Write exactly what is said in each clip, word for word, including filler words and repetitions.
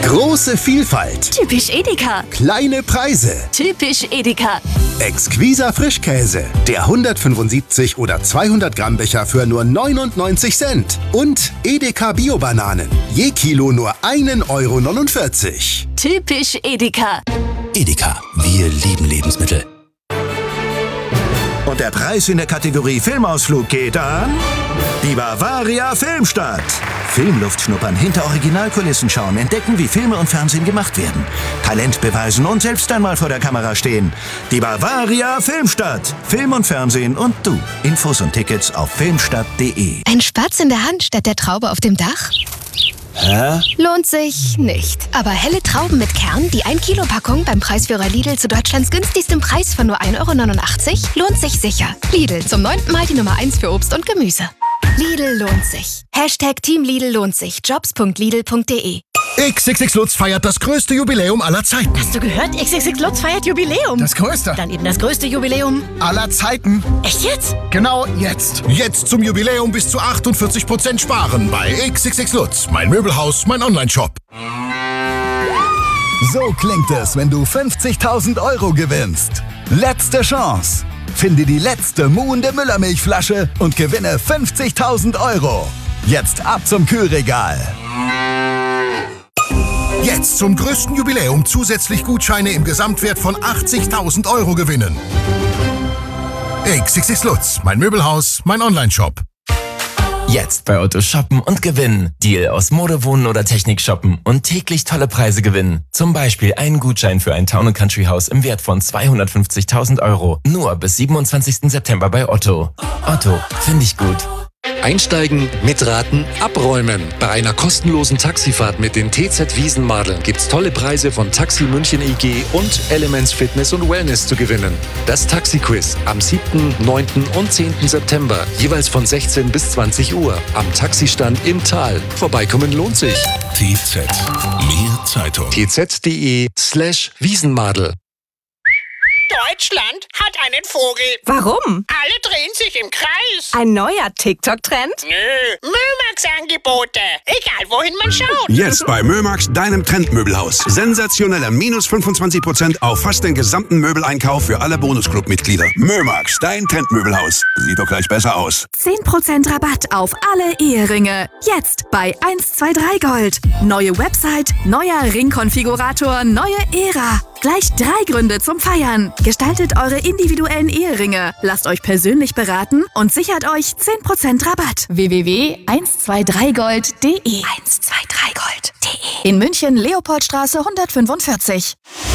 Große Vielfalt. Typisch Edeka. Kleine Preise. Typisch Edeka. Exquiser Frischkäse. Der hundertfünfundsiebzig oder zweihundert Gramm Becher für nur neunundneunzig Cent. Und Edeka Bio-Bananen. Je Kilo nur ein Euro neunundvierzig. Typisch Edeka. Edeka, wir lieben Lebensmittel. Und der Preis in der Kategorie Filmausflug geht an die Bavaria Filmstadt. Filmluft schnuppern, hinter Originalkulissen schauen, entdecken, wie Filme und Fernsehen gemacht werden. Talent beweisen und selbst einmal vor der Kamera stehen. Die Bavaria Filmstadt. Film und Fernsehen und du. Infos und Tickets auf filmstadt punkt de. Ein Spatz in der Hand statt der Traube auf dem Dach? Hä? Lohnt sich nicht. Aber helle Trauben mit Kern, die ein Kilo Packung beim Preisführer Lidl zu Deutschlands günstigstem Preis von nur ein Euro neunundachtzig, lohnt sich sicher. Lidl, zum neunten Mal die Nummer eins für Obst und Gemüse. Lidl lohnt sich. Hashtag Team Lidl lohnt sich. jobs punkt lidl punkt de. X X X Lutz feiert das größte Jubiläum aller Zeiten. Hast du gehört? X X X Lutz feiert Jubiläum. Das größte. Dann eben das größte Jubiläum aller Zeiten. Echt jetzt? Genau jetzt. Jetzt zum Jubiläum bis zu achtundvierzig Prozent sparen bei X X X Lutz. Mein Möbelhaus, mein Online-Shop. So klingt es, wenn du fünfzigtausend Euro gewinnst. Letzte Chance. Finde die letzte muhende Müllermilchflasche und gewinne fünfzigtausend Euro. Jetzt ab zum Kühlregal. Jetzt zum größten Jubiläum zusätzlich Gutscheine im Gesamtwert von achtzigtausend Euro gewinnen. X X X Lutz, mein Möbelhaus, mein Online-Shop. Jetzt bei Otto shoppen und gewinnen. Deal aus Mode, Wohnen oder Technik shoppen und täglich tolle Preise gewinnen. Zum Beispiel einen Gutschein für ein Town and Country Haus im Wert von zweihundertfünfzigtausend Euro. Nur bis siebenundzwanzigsten September bei Otto. Otto, finde ich gut. Einsteigen, mitraten, abräumen. Bei einer kostenlosen Taxifahrt mit den T Z Wiesenmadeln gibt's tolle Preise von Taxi München I G und Elements Fitness und Wellness zu gewinnen. Das Taxi-Quiz am siebten, neunten und zehnten September, jeweils von sechzehn bis zwanzig Uhr. Am Taxistand im Tal. Vorbeikommen lohnt sich. T Z, mehr Zeitung. t z punkt de slash Wiesenmadel. Deutschland hat einen Vogel. Warum? Alle drehen sich im Kreis. Ein neuer TikTok-Trend? Nö, Mömax-Angebote. Egal, wohin man schaut. Jetzt bei Mömax, deinem Trendmöbelhaus. Sensationelle minus fünfundzwanzig Prozent auf fast den gesamten Möbeleinkauf für alle Bonusclub-Mitglieder. Mömax, dein Trendmöbelhaus. Sieht doch gleich besser aus. zehn Prozent Rabatt auf alle Eheringe. Jetzt bei eins zwei drei Gold. Neue Website, neuer Ringkonfigurator, neue Ära. Gleich drei Gründe zum Feiern. Gestaltet eure individuellen Eheringe. Lasst euch persönlich beraten und sichert euch zehn Prozent Rabatt. w w w punkt eins zwei drei gold punkt de eins zwei drei gold punkt de. In München, Leopoldstraße hundertfünfundvierzig.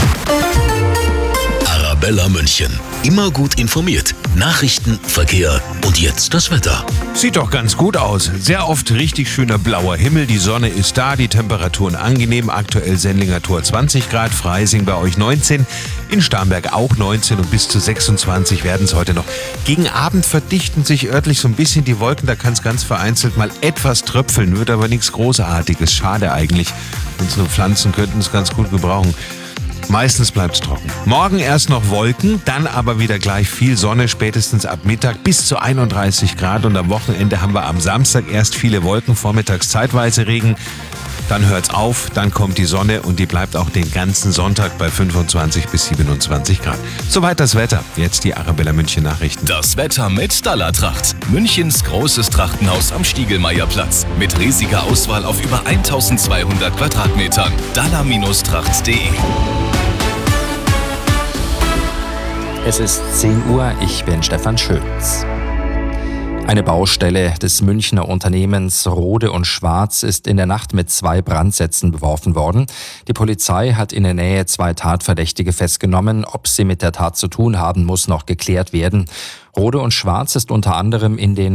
Arabella München. Immer gut informiert. Nachrichten, Verkehr und jetzt das Wetter. Sieht doch ganz gut aus. Sehr oft richtig schöner blauer Himmel. Die Sonne ist da, die Temperaturen angenehm. Aktuell Sendlinger Tor zwanzig Grad, Freising bei euch neunzehn, in Starnberg auch neunzehn und bis zu sechsundzwanzig werden es heute noch. Gegen Abend verdichten sich örtlich so ein bisschen die Wolken. Da kann es ganz vereinzelt mal etwas tröpfeln, wird aber nichts Großartiges. Schade eigentlich. Unsere Pflanzen könnten es ganz gut gebrauchen. Meistens bleibt es trocken. Morgen erst noch Wolken, dann aber wieder gleich viel Sonne, spätestens ab Mittag bis zu einunddreißig Grad. Und am Wochenende haben wir am Samstag erst viele Wolken, vormittags zeitweise Regen. Dann hört's auf, dann kommt die Sonne und die bleibt auch den ganzen Sonntag bei fünfundzwanzig bis siebenundzwanzig Grad. Soweit das Wetter. Jetzt die Arabella München Nachrichten. Das Wetter mit Dalla-Tracht. Münchens großes Trachtenhaus am Stiegelmeierplatz. Mit riesiger Auswahl auf über eintausendzweihundert Quadratmetern. dalla Tracht punkt de. Es ist zehn Uhr, ich bin Stefan Schulz. Eine Baustelle des Münchner Unternehmens Rode und Schwarz ist in der Nacht mit zwei Brandsätzen beworfen worden. Die Polizei hat in der Nähe zwei Tatverdächtige festgenommen. Ob sie mit der Tat zu tun haben, muss noch geklärt werden. Rode und Schwarz ist unter anderem in den